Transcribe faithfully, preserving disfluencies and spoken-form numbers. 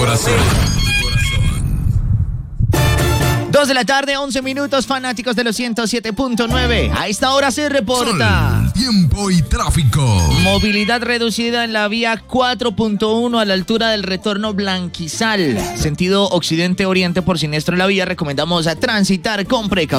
corazón. Dos de la tarde, once minutos, fanáticos de los ciento siete punto nueve. A esta hora se reporta Sol, tiempo y tráfico. movilidad reducida en la vía cuatro punto uno a la altura del retorno Blanquizal. Sentido occidente-oriente por siniestro de la vía. Recomendamos a transitar con precaución.